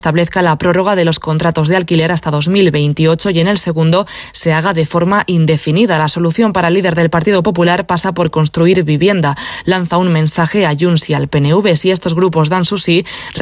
establezca la prórroga de los contratos de alquiler hasta 2028 y en el segundo se haga de forma indefinida. La solución para el líder del Partido Popular pasa por construir vivienda. Lanza un mensaje a Junts y al PNV. Si estos grupos dan su sí,